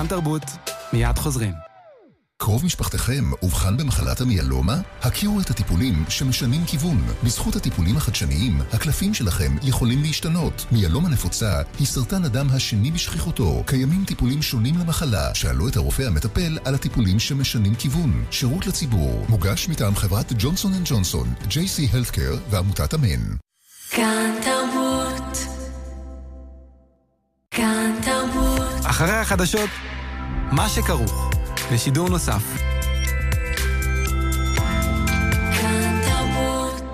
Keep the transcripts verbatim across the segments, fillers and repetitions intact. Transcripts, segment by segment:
כאן תרבות, מיד חוזרים. קרוב משפחתכם אובחן במחלת המיאלומה? הכירו את הטיפולים שמשנים כיוון. בזכות הטיפולים החדשניים, הקלפים שלכם יכולים להשתנות. מיאלומה נפוצה היא סרטן הדם השני בשכיחותו. קיימים טיפולים שונים למחלה. שאלו את הרופא המטפל על הטיפולים שמשנים כיוון. שירות לציבור. מוגש מטעם חברת ג'ונסון אנד ג'ונסון, ג'יי סי Healthcare ועמותת אמן. כאן תרבות. כאן תרבות. אחרי החדשות, מה שכרוך. בשידור נוסף. כאן תרבות.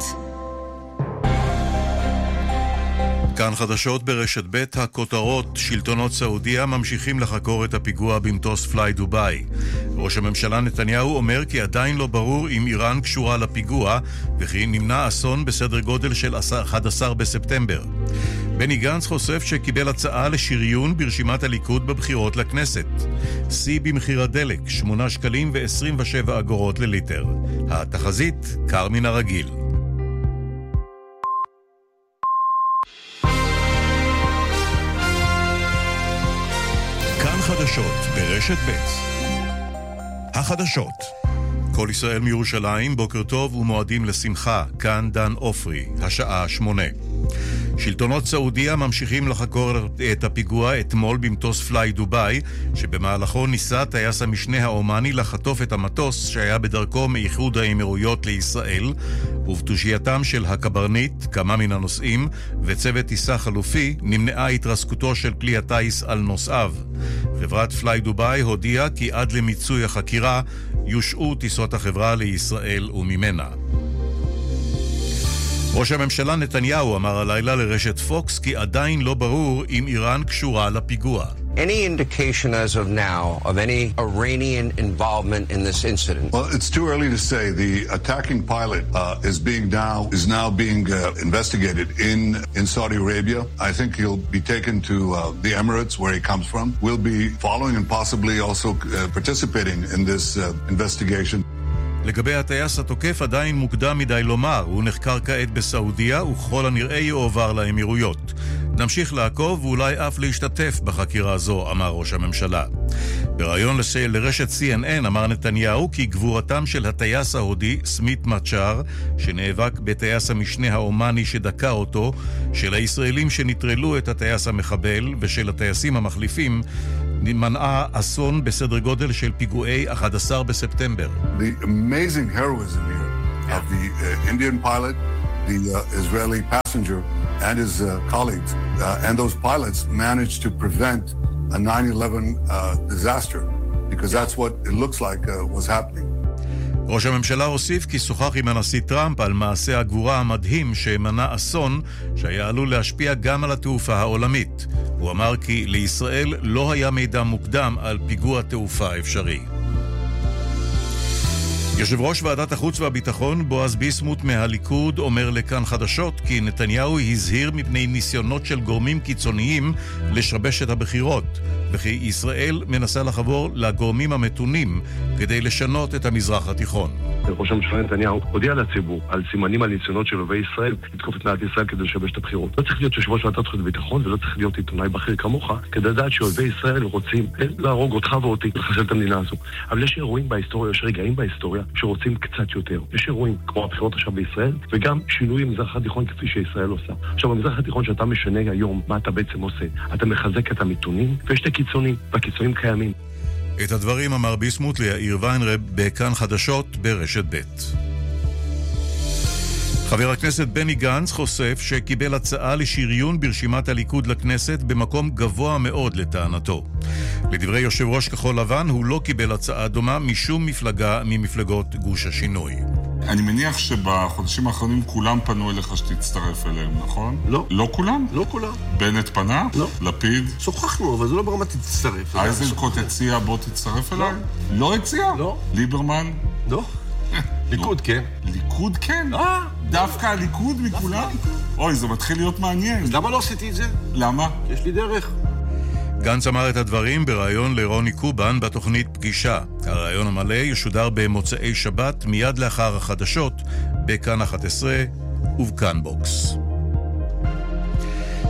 כאן חדשות ברשת ב' הכותרות. שלטונות סעודיה ממשיכים לחקור את הפיגוע במטוס פליי דובאי. ראש הממשלה נתניהו אומר כי עדיין לא ברור אם איראן קשורה לפיגוע וכי נמנע אסון בסדר גודל של אחד עשר בספטמבר. בני גנץ חושף שקיבל הצעה לשריון ברשימת הליכוד בבחירות לכנסת. סי במחיר הדלק, שמונה שקלים ועשרים ושבע אגורות לליטר. התחזית, קר מן הרגיל. כאן חדשות ברשת ב'. החדשות. כל ישראל מירושלים, בוקר טוב ומועדים לשמחה. כאן דן אופרי, השעה שמונה. שלטונות סעודיה ממשיכים לחקור את הפיגוע אתמול במטוס פליי דובאי, שבמהלכו ניסה טייס המשנה האומני לחטוף את המטוס שהיה בדרכו מאיחוד האמירויות לישראל, ובתושייתם של הקברניט, כמה מן הנוסעים, וצוות טיסה חלופי, נמנעה התרסקותו של כלי הטייס על נוסעיו. חברת פליי דובאי הודיעה כי עד למיצוי החקירה יושעו טיסות החברה לישראל וממנה. ראש הממשלה נתניהו אמר הלילה לרשת פוקס כי עדיין לא ברור אם איראן קשורה לפיגוע. Any indication as of now of any Iranian involvement in this incident? Well, it's too early to say. The attacking pilot uh, is being now is now being uh, investigated in in Saudi Arabia. I think he'll be taken to uh, the Emirates where he comes from. We'll be following and possibly also uh, participating in this uh, investigation. לגבי הטייס התוקף עדיין מוקדם מדי לומר, הוא נחקר כעת בסעודיה וככל הנראה יועבר לאמירויות. נמשיך לעקוב ואולי אף להשתתף בחקירה זו, אמר ראש הממשלה. בראיון לרשת סי אן אן אמר נתניהו כי גבורתם של הטייס ההודי סמית מצ'אר, שנאבק בטייס המשנה האומני שדקה אותו, של הישראלים שנטרלו את הטייס המחבל ושל הטייסים המחליפים, מנעה אסון בסדר גודל של פיגועי אחד עשר בספטמבר. The amazing heroism here of the uh, Indian pilot, the uh, Israeli passenger and his uh, colleagues, uh, and those pilots managed to prevent a nine eleven uh, disaster, because that's what it looks like uh, was happening. ראש הממשלה הוסיף כי שוחח עם הנשיא טראמפ על מעשה הגבורה המדהים שמנע אסון שהיה עלול להשפיע גם על התעופה העולמית. הוא אמר כי לישראל לא היה מידע מוקדם על פיגוע תעופה אפשרי. יושב ראש ועדת החוץ והביטחון בועז ביסמוט מהליכוד אומר לכאן חדשות כי נתניהו הזהיר מפני ניסיונות של גורמים קיצוניים לשבש את הבחירות, וכי ישראל מנסה לחבור לגורמים המתונים כדי לשנות את המזרח התיכון. ראש הממשלה נתניהו הודיע לציבור על סימנים על ניסיונות של אויבי ישראל לתקוף את מדינת ישראל כדי לשבש את הבחירות. לא צריך להיות יושב ראש ועדת החוץ והביטחון ולא צריך להיות עיתונאי בכיר כמוך כדי לדעת שאויבי ישראל רוצים להרוג אותך ואותי ולחסל את המדינה הזו. אבל יש אירועים בהיסטוריה, יש רגעים בהיסטוריה שרוצים קצת יותר. יש אירועים כמו הבחירות עכשיו בישראל וגם שינוי במזרח התיכון כפי שישראל עושה. עכשיו במזרח התיכון שאתה משנה היום מה אתה בעצם עושה, אתה מחזק את המתונים ויש את הקיצונים, והקיצונים קיימים. את הדברים אמר ביסמוט ליאיר ויינרב בכאן חדשות ברשת ב'. חבר הכנסת בני גנץ חושף שקיבל הצעה לשריון ברשימת הליכוד לכנסת במקום גבוה מאוד לטענתו. לדברי יושב ראש כחול לבן הוא לא קיבל הצעה דומה משום מפלגה ממפלגות גוש השינוי. אני מניח שבחודשים האחרונים כולם פנו אליך שתצטרף אליהם, נכון? לא. לא כולם? לא כולם. בנט פנה? לא. לפיד? שוחחנו, אבל זה לא ברמה תצטרף. אייזנקוט הציע בוא תצטרף אליי? לא הציע? לא. ליברמן? לא. ליכוד כן. ליכוד כן? אה. דווקא הליכוד מכולם? אוי, זה מתחיל להיות מעניין. אז למה לא עשיתי את זה? למה? יש לי דרך. גנץ אמר את הדברים בראיון לרוני קובן בתוכנית פגישה. הראיון המלא ישודר במוצאי שבת מיד לאחר החדשות בכאן אחת עשרה ובכאן בוקס.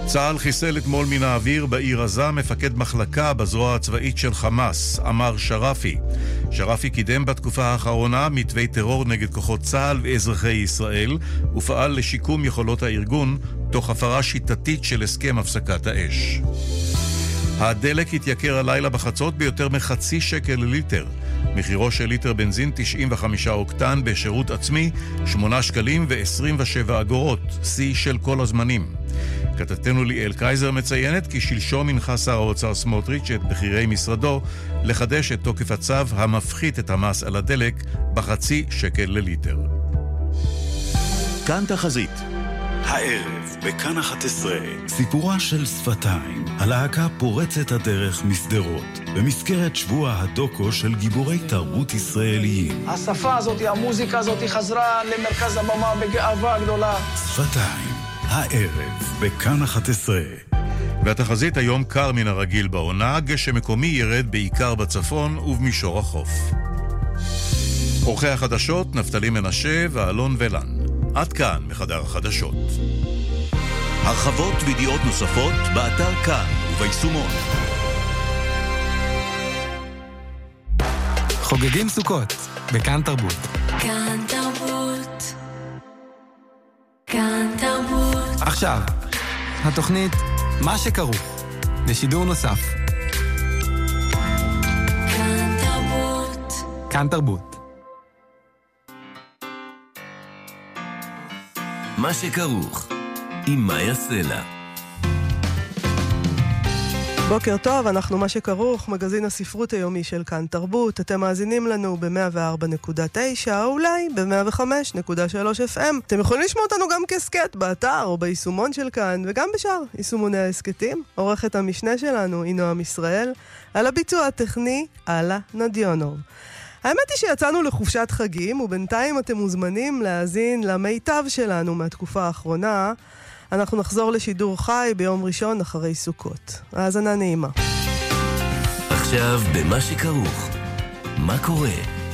צה"ל חיסל אתמול מן האוויר בעיר עזה מפקד מחלקה בזרוע הצבאית של חמאס, אמר שרפי. שרפי קידם בתקופה האחרונה מתווי טרור נגד כוחות צה"ל ואזרחי ישראל, ופעל לשיקום יכולות הארגון תוך הפרה שיטתית של הסכם הפסקת האש. הדלק התייקר הלילה בחצות ביותר מחצי שקל לליטר. מחירו של ליטר בנזין תשעים וחמישה אוקטן בשירות עצמי שמונה שקלים ועשרים ושבע אגורות, שיא של כל הזמנים. כתבתנו ליאל קייזר מציינת כי שלשום הנחה שר האוצר סמוטריץ' את בכירי משרדו לחדש את תוקף הצו המפחית את המס על הדלק בחצי שקל לליטר. כאן תחזית. הערב בכאן אחת עשרה, סיפורה של שפתיים, הלהקה פורצת הדרך מסדרות, במסגרת שבוע הדוקו של גיבורי תרבות ישראליים. השפה הזאת, המוזיקה הזאת, חזרה למרכז הבמה בגאווה גדולה. שפתיים, הערב בכאן אחת עשרה. והתחזית היום קר מן הרגיל בעונה, גשם מקומי ירד בעיקר בצפון ובמישור החוף. אורחי החדשות, נפתלי מנשה ואלון ולן. עד כאן מחדר החדשות. הרחבות וידיעות נוספות באתר כאן וביישומון. חוגגים סוכות בכאן תרבות. כאן תרבות. כאן תרבות. עכשיו, התוכנית מה שכרוך, בשידור נוסף. כאן תרבות. כאן תרבות. מה שכרוך, עם מאיה סלע. בוקר טוב, אנחנו מה שכרוך, מגזין הספרות היומי של כאן תרבות. אתם מאזינים לנו ב-מאה וארבע נקודה תשע, או אולי ב-מאה וחמש נקודה שלוש אף אם. אתם יכולים לשמוע אותנו גם כסקט באתר או ביישומון של כאן, וגם בשאר יישומוני העסקתים. עורכת המשנה שלנו היא נועם ישראל, על הביצוע הטכני, אלה נדיונוב. האמת היא שיצאנו לחופשת חגים, ובינתיים אתם מוזמנים להאזין למיטב שלנו מהתקופה האחרונה. אנחנו נחזור לשידור חי ביום ראשון אחרי סוכות. האזנה נעימה. עכשיו במה שכרוך. מה קורה?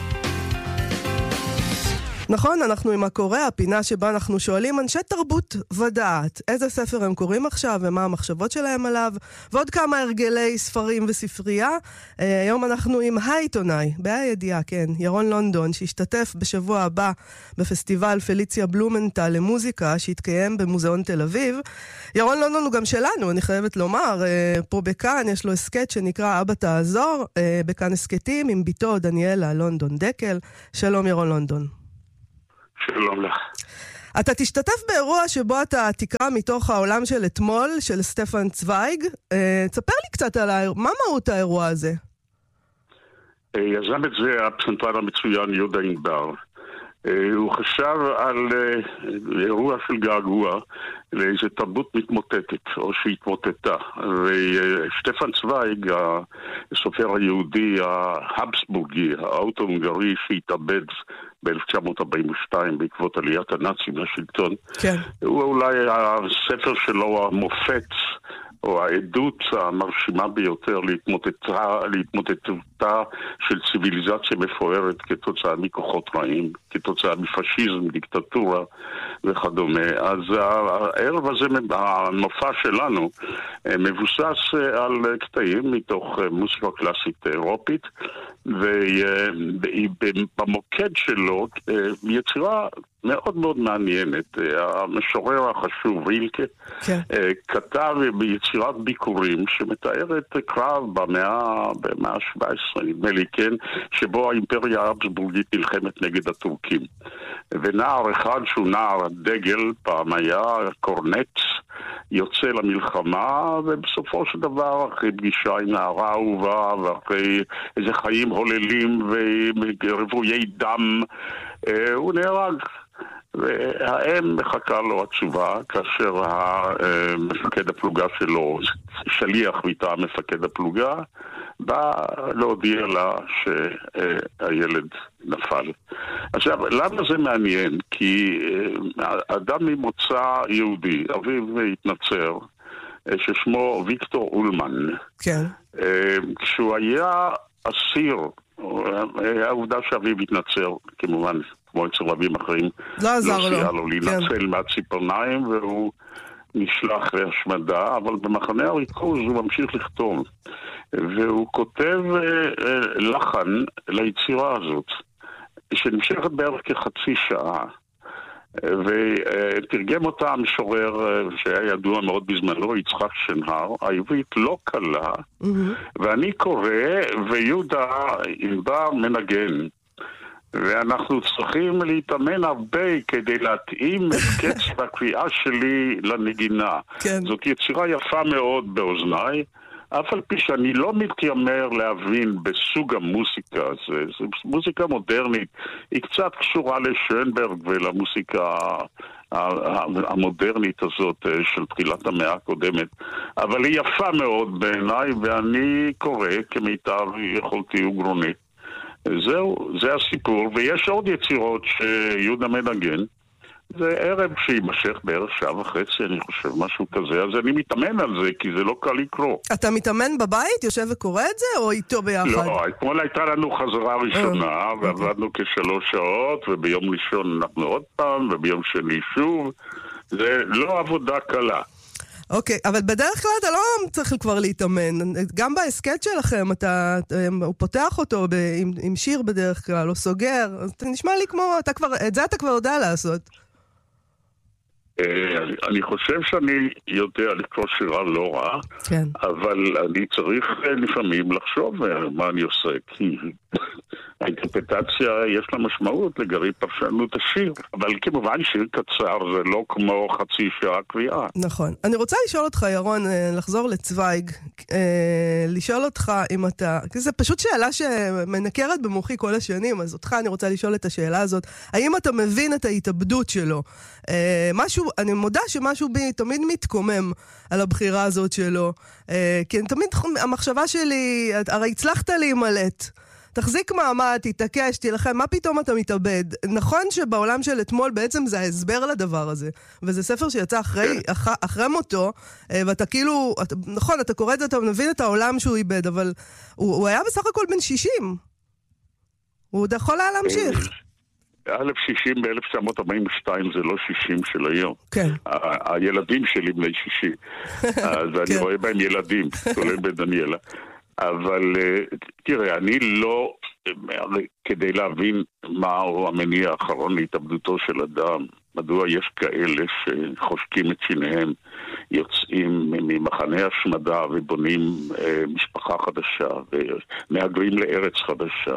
נכון, אנחנו עם הקורא, הפינה שבה אנחנו שואלים אנשי תרבות ודעת, איזה ספר הם קוראים עכשיו ומה המחשבות שלהם עליו, ועוד כמה הרגלי ספרים וספרייה. היום אנחנו עם העיתונאי, בהידיעה, כן, ירון לונדון, שהשתתף בשבוע הבא בפסטיבל פליציה בלומנטל למוזיקה, שהתקיים במוזיאון תל אביב. ירון לונדון הוא גם שלנו, אני חייבת לומר, פה בכאן יש לו הסקט שנקרא אבא תעזור, בכאן הסקטים עם ביתו דניאלה לונדון דקל. שלום ירון לונדון. שלום לך. אתה תשתתף באירוע שבו אתה תקרא מתוך העולם של אתמול, של סטפן צוויג. אה, תספר לי קצת על האירוע, מה מהות האירוע הזה? אה, יזם את זה הפסנתרן המצוין יהודה ענבר. אה, הוא חשב על אה, אירוע של געגוע לאיזו תרבות מתמוטטת, או שהתמוטטה. וסטפן צוויג, הסופר היהודי ההבסבורגי, האוטו-הונגרי שהתאבד ב-אלף תשע מאות ארבעים ושתיים בעקבות עליית הנאצים לשלטון. כן. הוא אולי הספר שלו המופת, או העדות המרשימה ביותר להתמוטטה, להתמוטטותה של ציוויליזציה מפוארת כתוצאה מכוחות רעים, כתוצאה מפשיזם, דיקטטורה וכדומה. אז הערב הזה, המופע שלנו, מבוסס על קטעים מתוך מוזיקה קלאסית אירופית, ובמוקד שלו יצירה מאוד מאוד מעניינת. המשורר החשוב רילקה כן. כתב ביצירת ביקורים שמתארת קרב במאה במאה ה-שבע עשרה, נדמה לי, כן, שבו האימפריה האבסבורגית נלחמת נגד הטורקים. ונער אחד שהוא נער דגל, פעם היה קורנט, יוצא למלחמה, ובסופו של דבר, אחרי פגישה עם נערה אהובה, ואחרי איזה חיים הוללים ורבויי דם, הוא נהרג. והאם מחכה לו התשובה, כאשר המפקד הפלוגה שלו, שליח מטעם מפקד הפלוגה, בא להודיע לה שהילד נפל. עכשיו, למה זה מעניין? כי אדם ממוצא יהודי, אביו התנצר, ששמו ויקטור אולמן, כן. כשהוא היה אסיר, העובדה שאביו התנצר, כמובן, כמו אצל רבים אחרים, לא עזר לו. לא סייע לו להינצל כן. מהציפורניים, והוא נשלח להשמדה, אבל במחנה הריכוז הוא ממשיך לכתוב. והוא כותב לחן ליצירה הזאת, שנמשכת בערך כחצי שעה. ותרגם אותה המשורר שהיה ידוע מאוד בזמנו, יצחק שנהר, העברית לא קלה, mm-hmm. ואני קורא ויהודה ענבר מנגן. ואנחנו צריכים להתאמן הרבה כדי להתאים את קצב הקריאה שלי לנגינה. כן. זאת יצירה יפה מאוד באוזניי, אף על פי שאני לא מתיימר להבין בסוג המוסיקה הזה. זו מוזיקה מודרנית, היא קצת קשורה לשönberg ולמוסיקה המודרנית הזאת של תחילת המאה הקודמת, אבל היא יפה מאוד בעיניי, ואני קורא כמיטב יכולתי וגרונית. זהו, זה הסיפור, ויש עוד יצירות שיהודה מנגן. זה ערב שימשך בערך שעה וחצי, אני חושב, משהו כזה, אז אני מתאמן על זה, כי זה לא קל לקרוא. אתה מתאמן בבית, יושב וקורא את זה, או איתו ביחד? לא, אתמול הייתה לנו חזרה ראשונה, ועבדנו כשלוש שעות, וביום ראשון אנחנו עוד פעם, וביום שני שוב. זה לא עבודה קלה. אוקיי, אבל בדרך כלל אתה לא צריך כבר להתאמן. גם בהסקט שלכם, אתה, הוא פותח אותו ב, עם, עם שיר בדרך כלל, או סוגר. אז זה נשמע לי כמו, אתה כבר, את זה אתה כבר יודע לעשות. אני חושב שאני יודע לקרוא שירה לא רע, כן. אבל אני צריך לפעמים לחשוב מה אני עושה, כי האינטרפטציה יש לה משמעות לגבי פרשנות השיר, אבל כמובן שיר קצר זה לא כמו חצי שעה קריאה. נכון. אני רוצה לשאול אותך, ירון, לחזור לצוויג, לשאול אותך אם אתה, זה פשוט שאלה שמנקרת במוחי כל השנים, אז אותך אני רוצה לשאול את השאלה הזאת, האם אתה מבין את ההתאבדות שלו? משהו, אני מודה שמשהו בי תמיד מתקומם על הבחירה הזאת שלו, כי תמיד המחשבה שלי, הרי הצלחת להימלט, תחזיק מעמד, תתעקש, תלחם, מה פתאום אתה מתאבד? נכון שבעולם של אתמול בעצם זה ההסבר לדבר הזה, וזה ספר שיצא אחרי, אח, אחרי מותו, ואתה כאילו, אתה, נכון, אתה קורא את זה, אתה מבין את העולם שהוא איבד, אבל הוא, הוא היה בסך הכל בן שישים. הוא עוד יכול היה להמשיך. אלף שישים ב-אלף תשע מאות ארבעים ושתיים זה לא שישים של היום. כן. ה- הילדים שלי בני שישים. אז אני רואה בהם ילדים, כולל בדניאלה. אבל תראה, אני לא, כדי להבין מהו המניע האחרון להתאבדותו של אדם, מדוע יש כאלה שחושקים את שיניהם, יוצאים ממחנה השמדה ובונים משפחה חדשה ומהגרים לארץ חדשה.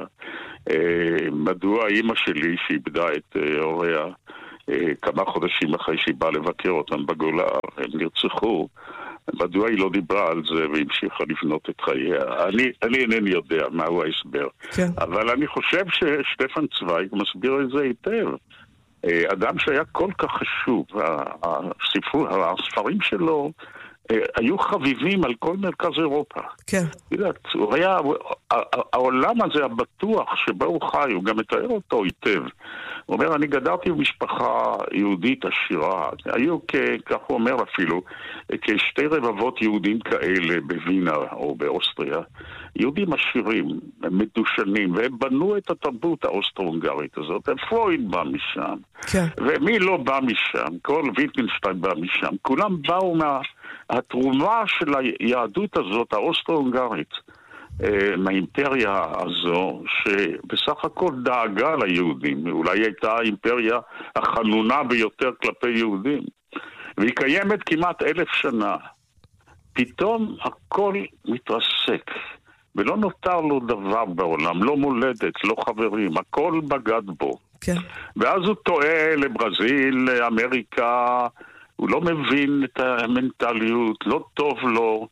מדוע אמא שלי שאיבדה את הוריה כמה חודשים אחרי שהיא באה לבקר אותם בגולה, הם נרצחו, מדוע היא לא דיברה על זה והמשיכה לבנות את חייה? אני, אני אינני יודע מהו ההסבר. כן. אבל אני חושב ששטפן צוויג מסביר את זה היטב. אדם שהיה כל כך חשוב, הספר, הספרים שלו היו חביבים על כל מרכז אירופה. כן. יודעת, הוא היה, העולם הזה הבטוח שבו הוא חי, הוא גם מתאר אותו היטב. הוא אומר, אני גדלתי במשפחה יהודית עשירה. היו, כך הוא אומר אפילו, כשתי רבבות יהודים כאלה בווינה או באוסטריה. יהודים עשירים, מדושנים, והם בנו את התרבות האוסטרו-הונגרית הזאת. פרויד בא משם. כן. ומי לא בא משם? כל ויטגנשטיין בא משם. כולם באו מה... התרומה של היהדות הזאת, האוסטרו-הונגרית, מהאימפריה הזו, שבסך הכל דאגה ליהודים, אולי הייתה האימפריה החנונה ביותר כלפי יהודים, והיא קיימת כמעט אלף שנה. פתאום הכל מתרסק, ולא נותר לו דבר בעולם, לא מולדת, לא חברים, הכל בגד בו. כן. ואז הוא טועה לברזיל, לאמריקה, הוא לא מבין את המנטליות, לא טוב לו,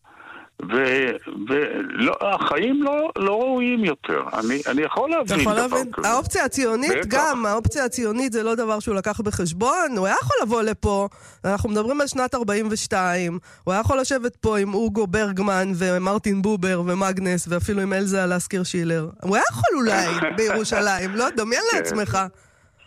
והחיים לא, לא ראויים יותר. אני, אני יכול להבין יכול דבר להבין. כזה. האופציה הציונית בטח. גם, האופציה הציונית זה לא דבר שהוא לקח בחשבון, הוא היה יכול לבוא לפה, אנחנו מדברים על שנת ארבעים ושתיים, הוא היה יכול לשבת פה עם אוגו ברגמן ומרטין בובר ומגנס, ואפילו עם אלזה להזכיר שילר. הוא היה יכול אולי בירושלים, לא? דמיין לעצמך.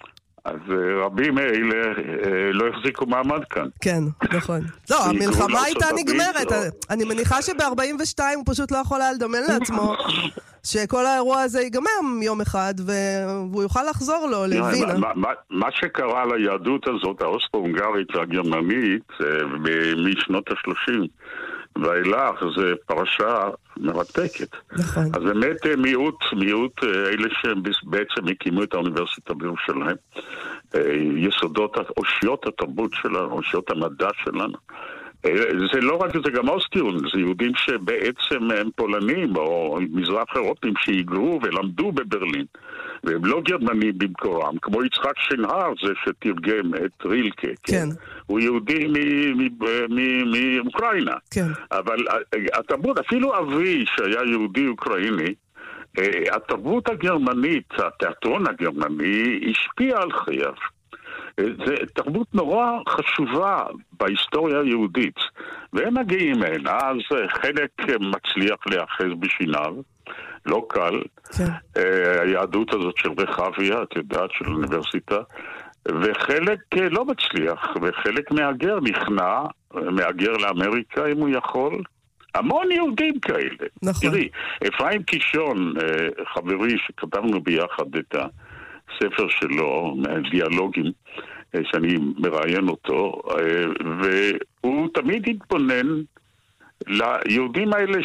אז רבים מאלה לא החזיקו מעמד כאן. כן, נכון. לא, המלחמה הייתה נגמרת. אני מניחה שב-ארבעים ושתיים הוא פשוט לא יכול היה לדמיין לעצמו שכל האירוע הזה ייגמר יום אחד והוא יוכל לחזור לו לווינה. מה שקרה ליהדות הזאת, האוסטרו-הונגרית והגרמנית, משנות ה-שלושים ואילך, זה פרשה מרתקת. נכון. אז באמת מיעוט, מיעוט, אלה שבעצם הקימו את האוניברסיטה בירושלים, יסודות, אושיות התרבות שלנו, אושיות המדע שלנו. זה לא רק, זה גם אוסטיון, זה יהודים שבעצם הם פולנים או מזרח אירופים שהיגרו ולמדו בברלין, והם לא גרמנים במקורם, כמו יצחק שנהר, זה שתרגם את רילקה. כן. הוא יהודי מאוקראינה. כן. אבל התרבות, אפילו אבי שהיה יהודי אוקראיני, התרבות הגרמנית, התיאטרון הגרמני, השפיע על חייו. זה תרבות נורא חשובה בהיסטוריה היהודית. והם מגיעים הנה, אז חלק מצליח להאחז בשיניו, לא קל. כן. היהדות הזאת של רחביה, את יודעת, של אוניברסיטה, וחלק לא מצליח, וחלק מהגר נכנע, מהגר לאמריקה אם הוא יכול. המון יהודים כאלה. נכון. תראי, אפרים קישון, חברי שכתבנו ביחד את הספר שלו, דיאלוגים, שאני מראיין אותו, והוא תמיד התבונן ליהודים האלה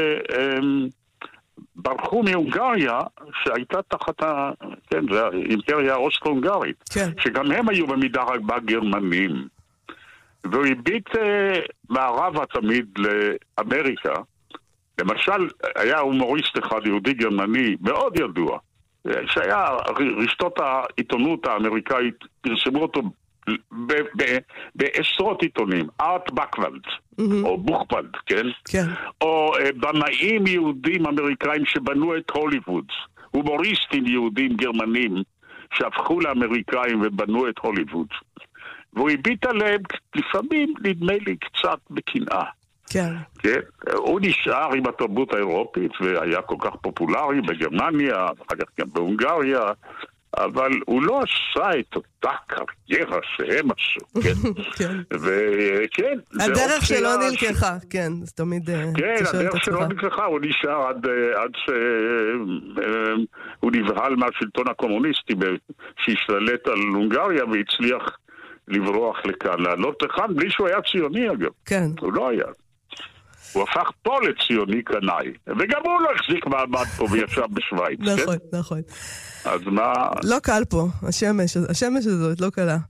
שברחו מהונגריה, שהייתה תחת ה... כן, זה האימפריה האוסטרו-הונגרית, כן. שגם הם היו במידה רבה גרמנים. והוא הביט מערבה תמיד לאמריקה. למשל, היה הומוריסט אחד יהודי גרמני מאוד ידוע, שהיה רשתות העיתונות האמריקאית, פרסמו אותו ב- ב- בעשרות עיתונים, ארט בקוולד, mm-hmm. או בוכפלד, כן? כן. או uh, במאים יהודים אמריקאים שבנו את הוליווד, הומוריסטים יהודים גרמנים שהפכו לאמריקאים ובנו את הוליווד. והוא הביט עליהם לפעמים, נדמה לי, קצת בקנאה. כן. כן. הוא נשאר עם התרבות האירופית והיה כל כך פופולרי בגרמניה, אחר כך גם בהונגריה, אבל הוא לא עשה את אותה קריירה שהם עשו, כן? כן. וכן. הדרך שלו נלקחה, כן, זה תמיד... כן, הדרך שלו נלקחה, הוא נשאר עד, עד שהוא נבהל מהשלטון הקומוניסטי שהשתלט על הונגריה והצליח לברוח לכאן, לעלות לכאן, בלי שהוא היה ציוני אגב. כן. הוא לא היה. הוא הפך פה לציוני קנאי, וגם הוא לא החזיק מעמד פה וישב בשוויץ. נכון, נכון. אז מה... לא קל פה, השמש, השמש הזאת לא קלה.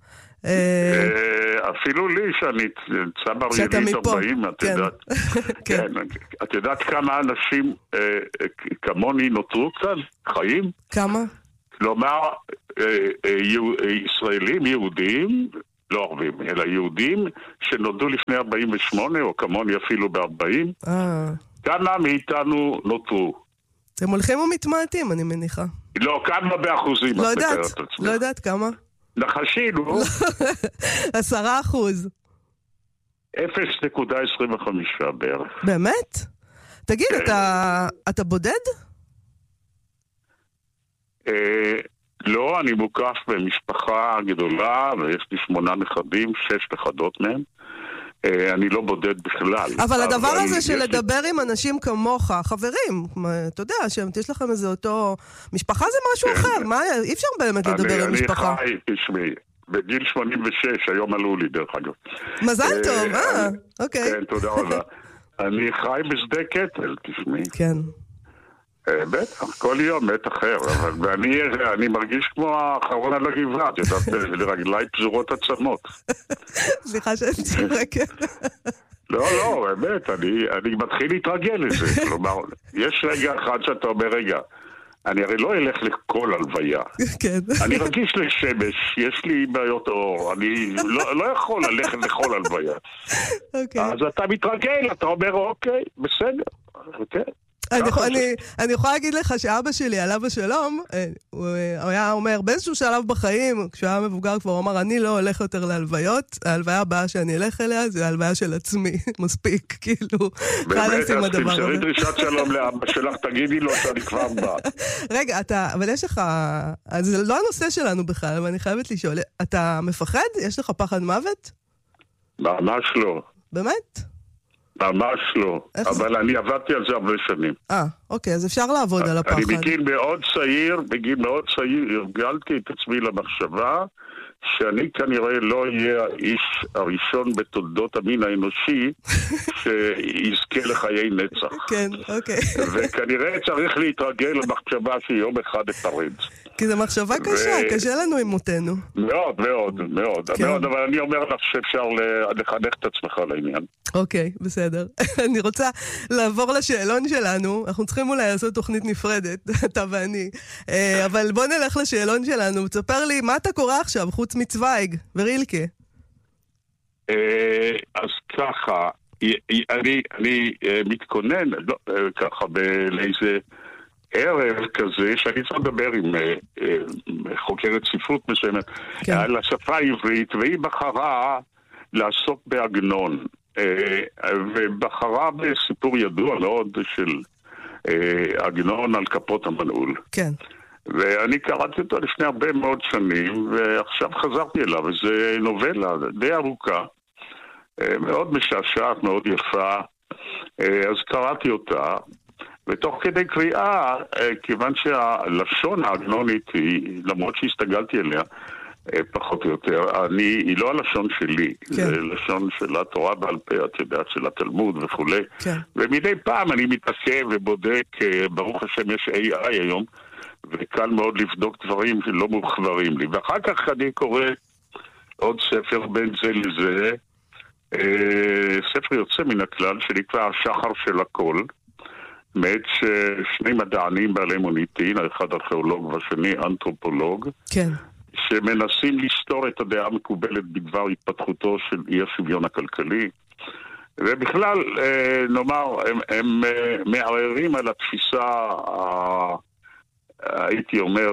אפילו לי שאני צבא רביעית ארבעים, את יודעת. כן. את יודעת כמה אנשים כמוני נותרו כאן, חיים? כמה? כלומר, ישראלים, יהודים, לא ערבים, אלא יהודים שנולדו לפני ארבעים ושמונה, או כמוני אפילו ב-ארבעים, כמה מאיתנו נותרו? הם הולכים ומתמעטים, אני מניחה. לא, כמה באחוזים? לא יודעת, לא יודעת כמה. נחשינו. עשרה אחוז. אפס נקודה עשרים וחמישה בערך. באמת? תגיד, אתה בודד? לא, אני מוקף במשפחה גדולה, ויש לי שמונה נכדים, שש נכדות מהם. אני לא בודד בכלל. אבל הדבר הזה של לדבר עם אנשים כמוך, חברים, אתה יודע, שיש לכם איזה אותו... משפחה זה משהו אחר, מה? אי אפשר באמת לדבר עם משפחה. אני חי, תשמעי, בגיל שמונים ושש, היום עלו לי דרך אגב. מזל טוב, אה, אוקיי. כן, תודה רבה. אני חי בשדה קטל, תשמעי. כן. בטח, כל יום מת אחר, ואני אני מרגיש כמו האחרון על הגבעה, את יודעת, לרגליי פזורות עצמות. סליחה שאני צוחקת. לא, לא, באמת, אני מתחיל להתרגל לזה. כלומר, יש רגע אחד שאתה אומר, רגע, אני הרי לא אלך לכל הלוויה. כן. אני רגיש לשמש, יש לי בעיות אור, אני לא יכול ללכת לכל הלוויה. אז אתה מתרגל, אתה אומר, אוקיי, בסדר, אוקיי. אני יכולה להגיד לך שאבא שלי, עליו השלום, הוא היה אומר, באיזשהו שלב בחיים, כשהוא היה מבוגר כבר, הוא אמר, אני לא הולך יותר להלוויות, ההלוויה הבאה שאני אלך אליה, זה ההלוויה של עצמי. מספיק, כאילו, חלס עם הדבר הזה. תמסרי דרישת שלום לאבא שלך, תגידי לו שאני כבר בא. רגע, אתה, אבל יש לך, זה לא הנושא שלנו בכלל, אבל אני חייבת לשאול, אתה מפחד? יש לך פחד מוות? ממש לא. באמת? ממש לא, אבל אני עבדתי על זה הרבה שנים. אה, אוקיי, אז אפשר לעבוד על הפחד. אני בגיל מאוד צעיר, בגיל מאוד צעיר, הרגלתי את עצמי למחשבה שאני כנראה לא אהיה האיש הראשון בתולדות המין האנושי שיזכה לחיי נצח. כן, אוקיי. וכנראה צריך להתרגל למחשבה שיום אחד אפרד. כי זו מחשבה קשה, קשה לנו עם מותנו. מאוד, מאוד, מאוד. מאוד, אבל אני אומר לך שאפשר לחנך את עצמך לעניין. אוקיי, בסדר. אני רוצה לעבור לשאלון שלנו. אנחנו צריכים אולי לעשות תוכנית נפרדת, אתה ואני. אבל בוא נלך לשאלון שלנו. תספר לי, מה אתה קורא עכשיו, חוץ מצוויג ורילקה? אז ככה, אני מתכונן ככה לאיזה ערב כזה, שאני צריך לדבר עם חוקרת ספרות מסוימת על השפה העברית, והיא בחרה לעסוק בעגנון. ובחרה בסיפור ידוע מאוד של עגנון על כפות המנעול. כן. ואני קראתי אותו לפני הרבה מאוד שנים, ועכשיו חזרתי אליו, וזו נובלה די ארוכה, מאוד משעשעת, מאוד יפה, אז קראתי אותה, ותוך כדי קריאה, כיוון שהלשון העגנונית היא, למרות שהסתגלתי אליה, פחות או יותר, אני, היא לא הלשון שלי, כן. זה לשון של התורה בעל פה, את יודעת, של התלמוד וכו'. כן. ומדי פעם אני מתעסק ובודק, ברוך השם יש איי איי היום, וקל מאוד לבדוק דברים שלא מוחברים לי. ואחר כך אני קורא עוד ספר בין זה לזה, ספר יוצא מן הכלל שנקרא השחר של הכל, מאת שני מדענים בעלי מוניטין, האחד ארכיאולוג והשני אנתרופולוג, כן. שמנסים לסתור את הדעה המקובלת בדבר התפתחותו של אי השוויון הכלכלי. ובכלל, נאמר, הם, הם מערערים על התפיסה, הייתי אומר,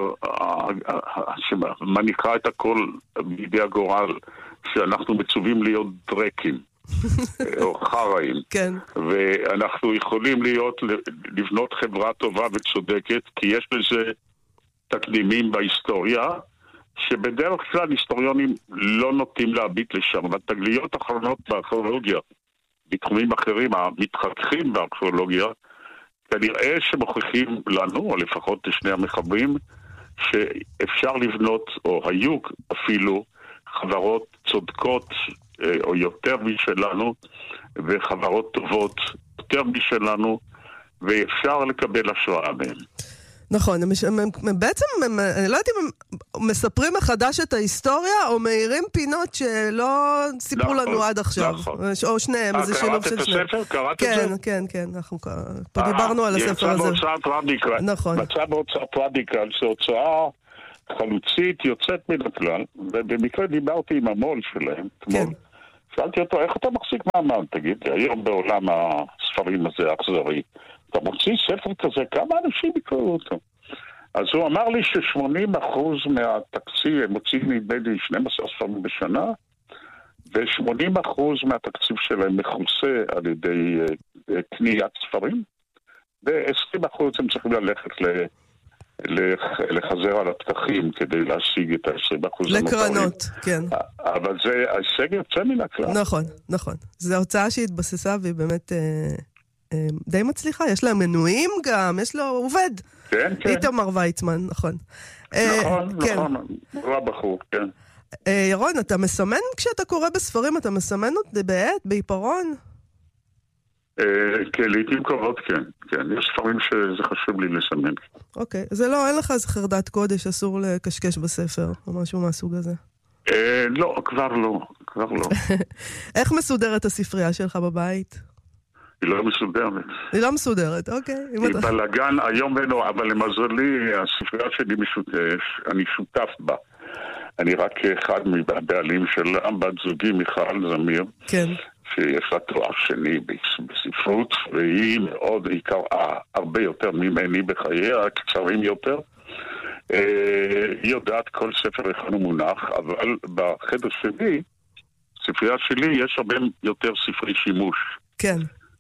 שמניחה את הכל בידי הגורל, שאנחנו מצווים להיות דרקים. או חראים. כן. ואנחנו יכולים להיות, לבנות חברה טובה וצודקת, כי יש לזה תקדימים בהיסטוריה, שבדרך כלל היסטוריונים לא נוטים להביט לשם, אבל תגליות אחרונות בארכיאולוגיה, בתחומים אחרים, המתחככים בארכיאולוגיה, כנראה שמוכיחים לנו, או לפחות לשני המחברים, שאפשר לבנות, או היו אפילו, חברות צודקות, או יותר משלנו, וחברות טובות יותר משלנו, ואפשר לקבל השראה מהם. נכון, הם, הם, הם בעצם, הם, אני לא יודעת אם הם מספרים מחדש את ההיסטוריה, או מאירים פינות שלא סיפרו נכון, לנו עד עכשיו. נכון. או שניהם, איזה שילוב של שניהם. קראת את הספר? קראת כן, את זה? כן, כן, אנחנו פה דיברנו על הספר הזה. יצא בהוצאת רדיקל. נכון. יצא בהוצאת רדיקל, זו הוצאה חלוצית יוצאת מן הכלל, ובמקרה דיברתי עם המול שלהם, כן. שאלתי אותו, איך אתה מחזיק מעמד? תגיד, היום בעולם הספרים הזה האכזרי, אתה מוציא ספר כזה, כמה אנשים יקראו אותו? אז הוא אמר לי ש-שמונים אחוז מהתקציב, הם מוציאים נדמה לי שנים עשר ספרים בשנה, ו-שמונים אחוז מהתקציב שלהם מכוסה על ידי uh, קניית ספרים, ו-עשרים אחוז הם צריכים ללכת ל... לחזר על הפתחים כדי להשיג את ה-עשרים אחוז לקרנות, כן. אבל זה ההישג יוצא מן הכלל. נכון, נכון. זו הוצאה שהתבססה והיא באמת אה, אה, די מצליחה. יש לה מנויים גם, יש לו עובד. כן, כן. איתמר ויצמן, נכון. נכון, נכון. הוא הבחור, כן. ירון, אתה מסמן כשאתה קורא בספרים, אתה מסמן בעט, בעיפרון? כן, לעתים קרובות, כן. כן, יש ספרים שזה חשוב לי לסמן. אוקיי, זה לא, אין לך איזה חרדת קודש, אסור לקשקש בספר, או משהו מהסוג הזה? לא, כבר לא, כבר לא. איך מסודרת הספרייה שלך בבית? היא לא מסודרת. היא לא מסודרת, אוקיי. היא בלגן היום ונורא, אבל למזלי, הספרייה שלי משותף, אני שותף בה. אני רק אחד מהבעלים של בת זוגי, מיכל זמיר. כן. שיש לה תואר שני בספרות, והיא מאוד, היא קראה הרבה יותר ממני בחייה, קצרים יותר. היא יודעת כל ספר אחד הוא מונח, אבל בחדר שלי, ספרייה שלי, יש הרבה יותר ספרי שימוש. כן.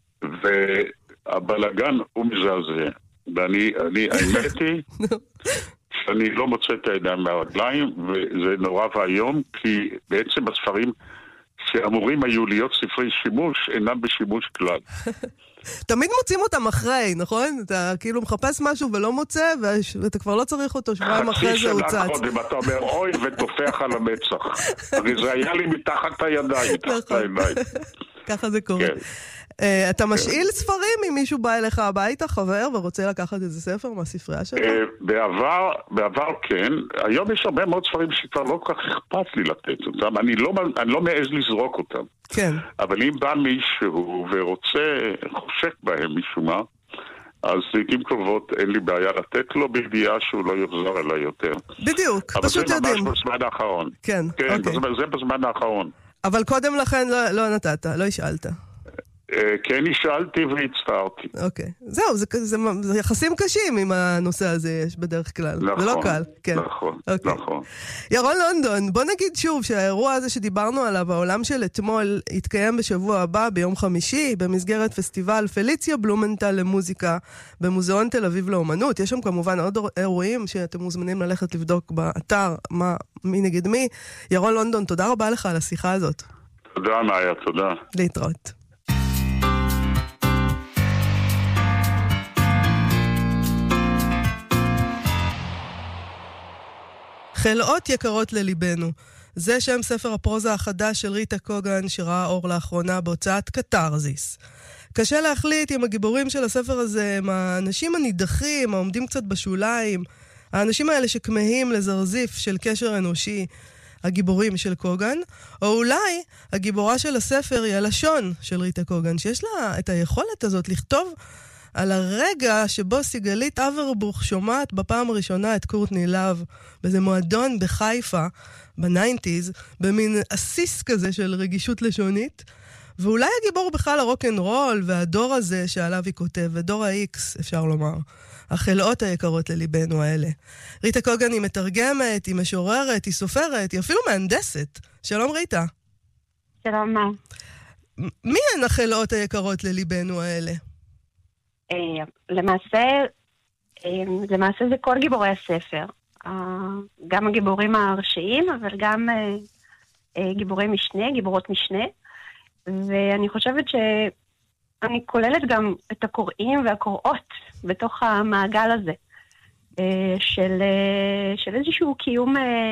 והבלגן הוא מזעזע. ואני, אני, האמת היא, שאני לא מוצא את הידיים מהרגליים, וזה נורא והיום, כי בעצם הספרים שאמורים היו להיות ספרי שימוש, אינם בשימוש כלל. תמיד מוצאים אותם אחרי, נכון? אתה כאילו מחפש משהו ולא מוצא, ואתה כבר לא צריך אותו, שבועיים אחרי זה הוא צץ. חצי שנה קודם, אתה אומר, אוי, ותופח על המצח. הרי זה היה לי מתחת הידיים, מתחת הידיים. ככה זה קורה. אתה משאיל ספרים אם מישהו בא אליך הביתה, חבר, ורוצה לקחת איזה ספר מהספרייה שלך? בעבר, בעבר כן. היום יש הרבה מאוד ספרים שכבר לא כל כך אכפת לי לתת אותם. אני לא, אני לא מעז לזרוק אותם. כן. אבל אם בא מישהו ורוצה, חושק בהם משום מה, אז לעתים קרובות אין לי בעיה לתת לו בידיעה שהוא לא יוחזר אליי יותר. בדיוק, פשוט יודעים. אבל זה ממש בזמן האחרון. כן, כן, אוקיי. זה בזמן האחרון. אבל קודם לכן לא, לא נתת, לא השאלת. כן, נשאלתי והצטערתי. אוקיי. זהו, זה, זה, זה יחסים קשים עם הנושא הזה, יש בדרך כלל. נכון, זה לא קל. כן. נכון, אוקיי. נכון. ירון לונדון, בוא נגיד שוב שהאירוע הזה שדיברנו עליו, העולם של אתמול, יתקיים בשבוע הבא, ביום חמישי, במסגרת פסטיבל פליציה בלומנטל למוזיקה, במוזיאון תל אביב לאומנות. יש שם כמובן עוד אירועים שאתם מוזמנים ללכת לבדוק באתר, מה, מי נגד מי. ירון לונדון, תודה רבה לך על השיחה הזאת. תודה, מאיה, תודה. להתראות. חלאות יקרות לליבנו. זה שם ספר הפרוזה החדש של ריטה קוגן שראה אור לאחרונה בהוצאת קטרזיס. קשה להחליט אם הגיבורים של הספר הזה הם האנשים הנידחים, העומדים קצת בשוליים, האנשים האלה שכמהים לזרזיף של קשר אנושי, הגיבורים של קוגן, או אולי הגיבורה של הספר היא הלשון של ריטה קוגן, שיש לה את היכולת הזאת לכתוב על הרגע שבו סיגלית אברבוך שומעת בפעם הראשונה את קורטני לאב באיזה מועדון בחיפה, בניינטיז, במין אסיס כזה של רגישות לשונית, ואולי הגיבור בכלל הרוק'נ'רול והדור הזה שעליו היא כותבת, דור ה-X אפשר לומר, החלאות היקרות לליבנו האלה. ריטה קוגן היא מתרגמת, היא משוררת, היא סופרת, היא אפילו מהנדסת. שלום ריטה. שלום מה. מי הן החלאות היקרות לליבנו האלה? למעשה, למעשה זה כל גיבורי הספר. גם הגיבורים הראשיים, אבל גם גיבורי משנה, גיבורות משנה. ואני חושבת שאני כוללת גם את הקוראים והקוראות בתוך המעגל הזה, של, של איזשהו קיום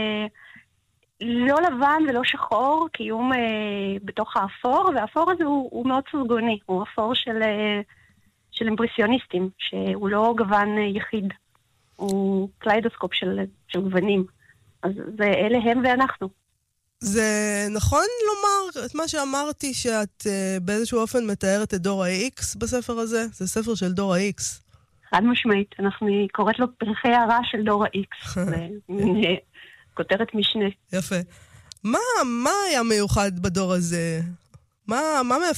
לא לבן ולא שחור, קיום בתוך האפור, והאפור הזה הוא, הוא מאוד ססגוני, הוא אפור של... של אימפרסיוניסטים, שהוא לא גוון יחיד, הוא קליידוסקופ של, של גוונים. אז זה אלה הם ואנחנו. זה נכון לומר את מה שאמרתי, שאת uh, באיזשהו אופן מתארת את דור ה-X בספר הזה? זה ספר של דור ה-X. חד משמעית, אנחנו קוראת לו פרחי הרע של דור ה-X. זה כותרת משנה. יפה. מה, מה היה מיוחד בדור הזה? מה, מה